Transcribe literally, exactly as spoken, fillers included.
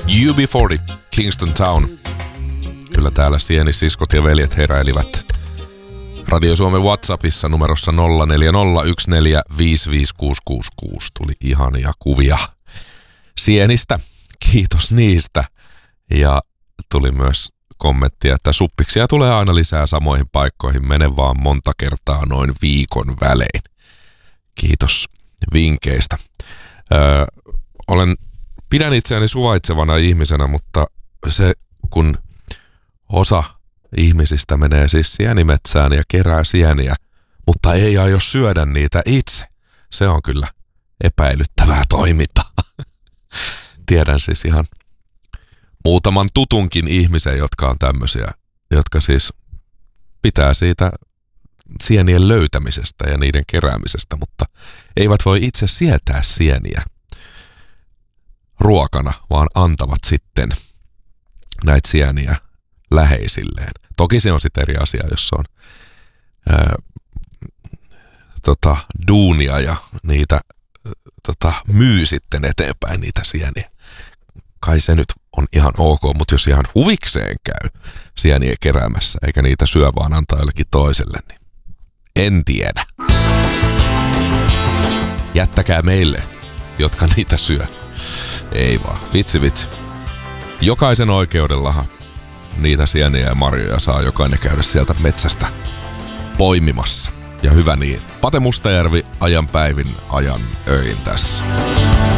U B neljäkymmentä, Kingston Town. Kyllä täällä sienisiskot ja veljet heräilivät Radio Suomen WhatsAppissa numerossa nolla neljä nolla yksi neljä viisi viisi kuusi kuusi kuusi. Tuli ihania kuvia sienistä. Kiitos niistä. Ja tuli myös kommenttia, että suppiksia tulee aina lisää samoihin paikkoihin. Mene vaan monta kertaa noin viikon välein. Kiitos vinkkeistä. Öö, olen, pidän itseäni suvaitsevana ihmisenä, mutta se kun osa ihmisistä menee siis sienimetsään ja kerää sieniä, mutta ei aio syödä niitä itse. Se on kyllä epäilyttävää toimintaa. Tiedän siis ihan muutaman tutunkin ihmisen, jotka on tämmöisiä, jotka siis pitää siitä sienien löytämisestä ja niiden keräämisestä, mutta eivät voi itse sietää sieniä ruokana, vaan antavat sitten näitä sieniä läheisilleen. Toki se on sitten eri asia, jos on ää, tota, duunia ja niitä ää, tota, myy sitten eteenpäin niitä sieniä. Kai se nyt on ihan ok, mutta jos ihan huvikseen käy sieniä keräämässä, eikä niitä syö vaan antaa jollekin toiselle, niin en tiedä. Jättäkää meille, jotka niitä syö. Ei vaan, vitsi vitsi. Jokaisen oikeudellahan niitä sieniä ja marjoja saa jokainen käydä sieltä metsästä poimimassa. Ja hyvä niin. Pate Mustajärvi, ajan päivin, ajan öin tässä.